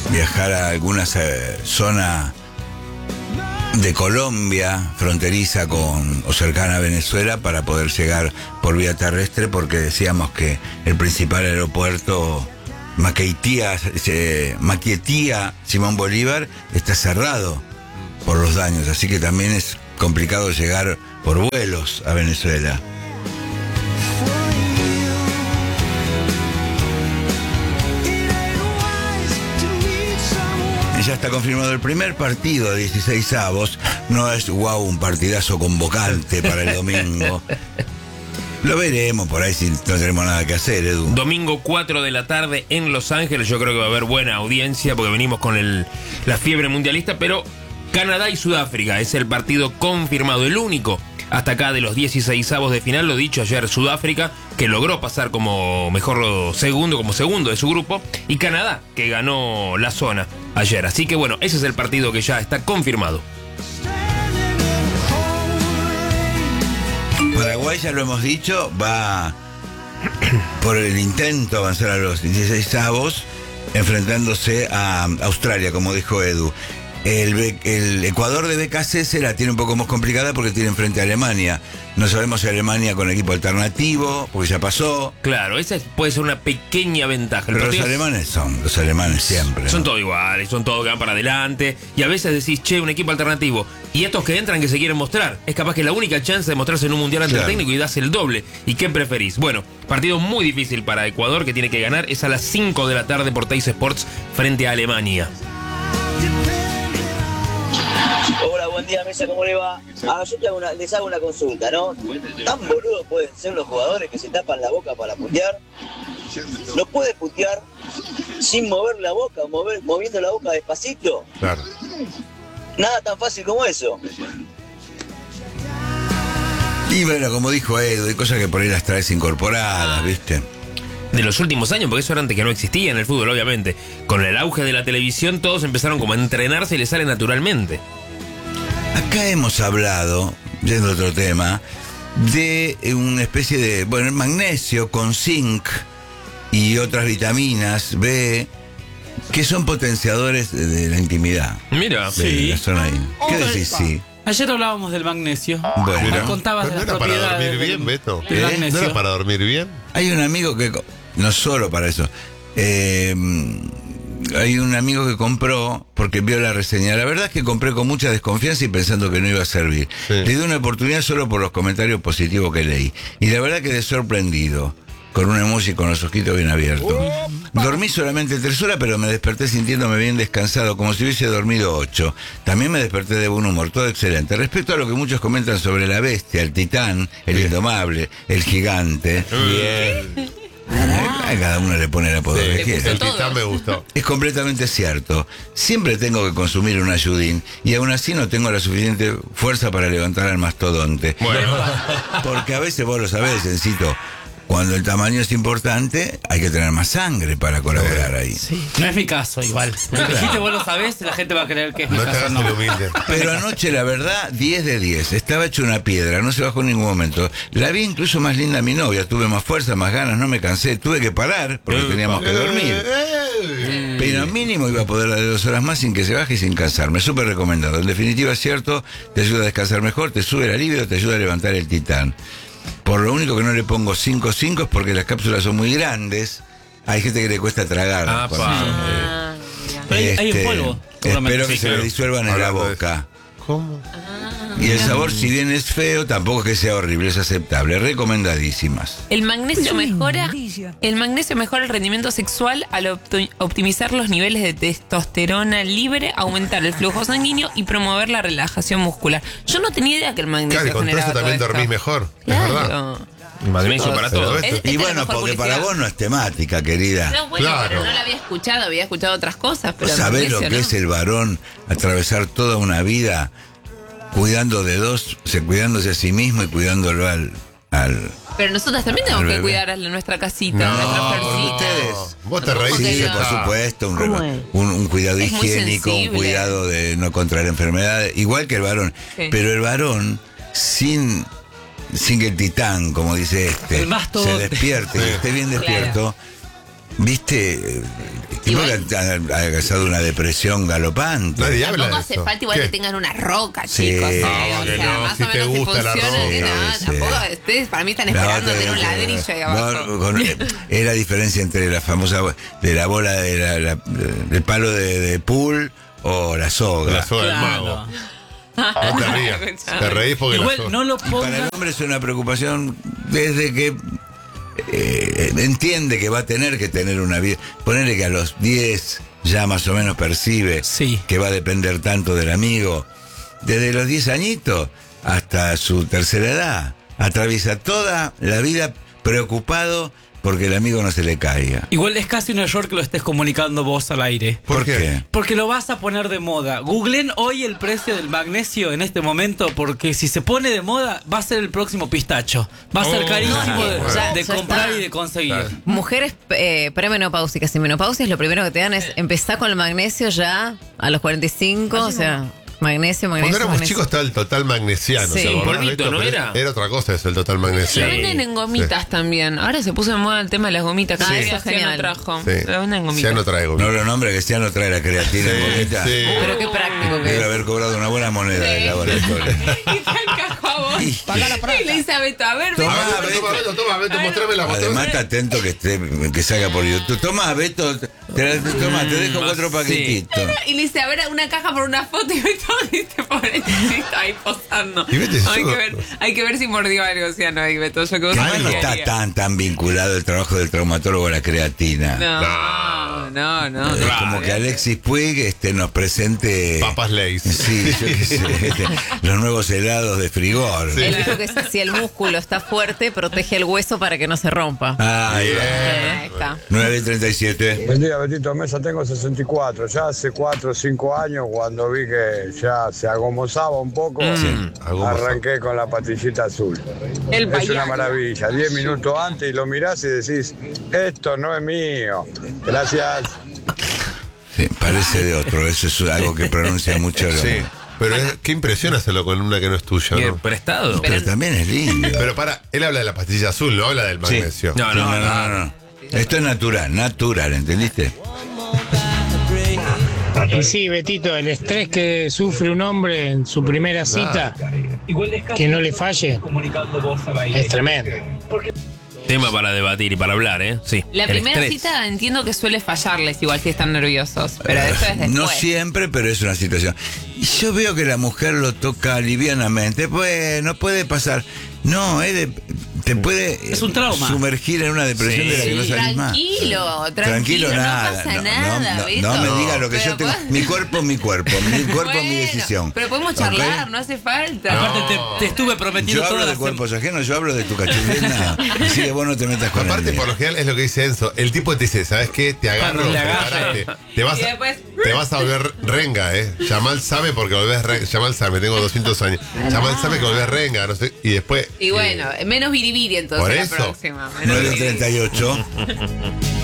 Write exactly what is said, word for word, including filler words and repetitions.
viajar a alguna eh, zona de Colombia, fronteriza con o cercana a Venezuela, para poder llegar por vía terrestre, porque decíamos que el principal aeropuerto, Maquetía, eh, Maquetía Simón Bolívar, está cerrado por los daños, así que también es complicado llegar por vuelos a Venezuela. Ya está confirmado el primer partido de dieciséis avos. No es wow, un partidazo convocante para el domingo. Lo veremos por ahí si no tenemos nada que hacer, Edu. Domingo cuatro de la tarde en Los Ángeles. Yo creo que va a haber buena audiencia porque venimos con el, la fiebre mundialista. Pero Canadá y Sudáfrica es el partido confirmado, el único hasta acá de los dieciséis avos de final. Lo dicho ayer, Sudáfrica, que logró pasar como mejor segundo, como segundo de su grupo, y Canadá, que ganó la zona ayer. Así que bueno, ese es el partido que ya está confirmado. Paraguay, ya lo hemos dicho, va por el intento de avanzar a los dieciséis avos, enfrentándose a Australia, como dijo Edu. El, el Ecuador de B K C se la tiene un poco más complicada porque tiene enfrente a Alemania. No sabemos si Alemania con equipo alternativo, porque ya pasó. Claro, esa puede ser una pequeña ventaja. El Pero los alemanes son, los alemanes siempre, ¿no? Son todos iguales, son todos que van para adelante. Y a veces decís, che, un equipo alternativo. Y estos que entran que se quieren mostrar. Es capaz que es la única chance de mostrarse en un mundial ante el técnico y das el doble. ¿Y qué preferís? Bueno, partido muy difícil para Ecuador, que tiene que ganar. Es a las cinco de la tarde por Teis Sports frente a Alemania. Hola, buen día, Mesa, ¿cómo le va? Ah, yo te hago una, les hago una consulta, ¿no? ¿Tan boludos pueden ser los jugadores que se tapan la boca para putear? ¿No puede putear sin mover la boca, mover, moviendo la boca despacito? Claro. Nada tan fácil como eso. Y bueno, como dijo Edu, hay cosas que por ahí las traes incorporadas, ¿viste? De los últimos años, porque eso era antes que no existía en el fútbol, obviamente. Con el auge de la televisión, todos empezaron como a entrenarse y les sale naturalmente. Acá hemos hablado, yendo a otro tema, de una especie de, bueno, el magnesio con zinc y otras vitaminas B, que son potenciadores de, de la intimidad. Mira, de sí. la zona ahí. ¿Qué decís? Sí. Ayer hablábamos del magnesio. Bueno. Nos contabas de ¿No las era para propiedades dormir bien, del, Beto? del ¿Eh? magnesio. ¿No era para dormir bien? Hay un amigo que, no solo para eso, eh, hay un amigo que compró porque vio la reseña. La verdad es que compré con mucha desconfianza y pensando que no iba a servir. Sí. Le di una oportunidad solo por los comentarios positivos que leí. Y la verdad quedé sorprendido. Con un emoji con los ojitos bien abiertos. Dormí solamente tres horas, pero me desperté sintiéndome bien descansado, como si hubiese dormido ocho. También me desperté de buen humor, todo excelente. Respecto a lo que muchos comentan sobre la bestia, el titán, el Bien. indomable, el gigante. Bien. A cada uno le pone el apodo Sí, que quiere. el titán me gustó. Es completamente cierto. Siempre tengo que consumir un ayudín y aún así no tengo la suficiente fuerza para levantar al mastodonte. Bueno. Porque a veces vos lo sabés, Encito, cuando el tamaño es importante, hay que tener más sangre para colaborar ahí. Sí. No es mi caso, igual. Lo dijiste, vos lo sabés, la gente va a creer que es mi No te caso. hagas No. el humilde. Pero anoche, la verdad, diez de diez. Estaba hecho una piedra, no se bajó en ningún momento. La vi incluso más linda a mi novia. Tuve más fuerza, más ganas, no me cansé. Tuve que parar porque teníamos que dormir. Eh, Pero mínimo iba a poder darle dos horas más sin que se baje y sin cansarme. Súper recomendado. En definitiva, es cierto, te ayuda a descansar mejor, te sube la libido, te ayuda a levantar el titán. Por lo único que no le pongo cinco cinco es porque las cápsulas son muy grandes. Hay gente que le cuesta tragar. Ah, Con pa. eso. Ah, mira. Pero hay, hay un Este, polvo. seguramente. Espero que Sí, se claro. le disuelvan en la Hablando de boca. ¿Cómo? Y el sabor, si bien es feo, tampoco es que sea horrible, es aceptable. Recomendadísimas. El magnesio mejora, el magnesio mejora el rendimiento sexual al opti- optimizar los niveles de testosterona libre, aumentar el flujo sanguíneo y promover la relajación muscular. Yo no tenía idea que el magnesio Claro, y con todo generaba eso también todo dormís esto. mejor. Es verdad. Claro. Magnesio para Pero todo. esto- Es- Y esta es la bueno, mejor porque para publicidad. vos no es temática, querida. No, bueno, Claro. pero no la había escuchado, había escuchado otras cosas, pero ¿Vos sabés lo magnesio, que ¿no? es el varón atravesar toda una vida cuidando de dos, o sea, cuidándose a sí mismo y cuidándolo al... al Pero nosotros también tenemos Al que bebé. cuidar a nuestra casita, No, a nuestra porque florcita. ustedes... Vos te ¿Cómo reís. que Sí, no? por supuesto, un, ¿Cómo relo- es? un, un cuidado Es muy higiénico, un sensible. cuidado de no contraer enfermedades, igual que el varón. Sí. Pero el varón, sin, sin que el titán, como dice este, El mastodonte. se despierte y esté bien despierto, ¿viste? Tipo que ha, ha causado una depresión galopante. Nadie habla Tampoco de hace eso. falta igual ¿Qué? que tengan una roca, Sí. chicos. ¿eh? No, O que sea, no, más si o te menos gusta la funciona, roca. que nada, Sí, sí. tampoco ustedes para mí están La esperando otra tener un que- ladrillo ahí abajo. No, con- es la diferencia entre la famosa de la bola de la, la- del palo de, de pool o la soga. La soga del Claro. mago. No te rías. Te reís porque la Igual soga. no lo Y para el pongan. hombre es una preocupación desde que eh, entiende que va a tener que tener una vida. Ponerle que a los diez ya más o menos percibe Sí. que va a depender tanto del amigo. Desde los diez añitos hasta su tercera edad. Atraviesa toda la vida preocupado porque el amigo no se le caiga. Igual es casi un error que lo estés comunicando vos al aire. ¿Por qué? Porque lo vas a poner de moda. Googlen hoy el precio del magnesio en este momento, porque si se pone de moda, va a ser el próximo pistacho. Va a ser Oh, carísimo de, ya- de ya comprar está. y de conseguir. Claro. Mujeres eh, premenopáusicas y menopáusicas, lo primero que te dan es empezar con el magnesio ya a los cuarenta y cinco, o sea, magnesio, magnesio. Cuando éramos magnesio. chicos estaba el total magnesiano. Sí. ¿se acuerdan, Polvito, Beto? ¿no Pero era? Era otra cosa eso, el total Lo magnesiano. venden en gomitas también. Ahora se puso de moda el tema de las gomitas. Cada Sí. vez Eso es Ciano genial. trajo. Sí. Lo venden en Ya gomitas. no traigo. No lo nombra que ya no trae la creatina en gomita. sí. Pero qué práctico que Debe es. haber cobrado una buena moneda del laboratorio. Y te encajó a vos. Y- Y le dice a Beto, a ver, Toma, Beto. A ver, Beto. toma, Beto, toma, Beto, mostrame la Además está atento que esté, que salga por YouTube. Toma, Beto, te, te- toma, te dejo Mm, cuatro sí. paquetitos. Y le dice, a ver, una caja por una foto. Y Beto dice, pobrecito, ahí posando. Y Beto dice, hay, yo- que ver, hay que ver si mordió algo, o sea, no, y Beto, yo que vos Que además no sabés está qué haría. tan, tan vinculado el trabajo del traumatólogo a la creatina. No, no, no. Es no. como que Alexis Puig este, nos presente. Papas Lays. Sí, yo qué sé, este, los nuevos helados de frigor. Sí. Él dijo que si el músculo está fuerte, protege el hueso para que no se rompa. Ah, Bien. Ahí está. nueve treinta y siete. Buen día, Betito Mesa, tengo sesenta y cuatro. Ya hace cuatro o cinco años, cuando vi que ya se agomosaba un poco, agomosaba. arranqué con la pastillita azul. El Es una payaso. maravilla. Diez minutos antes y lo mirás y decís, esto no es mío. Gracias. Sí, parece de otro. Eso es algo que pronuncia mucho. el Sí. hombre. Pero es- qué impresión hacerlo con una que no es tuya, Bien, ¿no? prestado. Pero también es lindo. Pero para, él habla de la pastilla azul, no habla del Sí. magnesio. No, Sí, no, no, no, no. Esto es natural, natural, ¿entendiste? Y sí, Betito, el estrés que sufre un hombre en su primera cita, que no le falle, es tremendo. Tema para debatir y para hablar, ¿eh? Sí. La El primera estrés. cita entiendo que suele fallarles igual si están nerviosos, pero eso es después. No siempre, pero es una situación. Y yo veo que la mujer lo toca livianamente. Pues no puede pasar. No, es de- te puede Es un trauma. sumergir en una depresión Sí. de la que no Sí, salís más. tranquilo, tranquilo, no nada. pasa no, nada, no, Beto. no me diga lo que Pero yo tengo. pues- Mi cuerpo, mi cuerpo. Mi cuerpo, mi Bueno, decisión. Pero podemos ¿Ok? charlar, no hace falta. Aparte, te, te estuve prometiendo Yo hablo todas de las cuerpos ajenos, yo hablo de tu cachurrena. Así que vos no te metas con Aparte, el por mío. lo general, es lo que dice Enzo. El tipo te dice, ¿sabes qué? Te agarro, Cuando le agarre. preparate. Te vas, Y a, después- te vas a volver renga, ¿eh? Yamal sabe porque volvés renga. Yamal sabe, tengo doscientos años. Yamal sabe que volvés renga, no sé. Y después. Y bueno, menos biribiri entonces Por la eso. próxima. Menos nueve biribiri. treinta y ocho.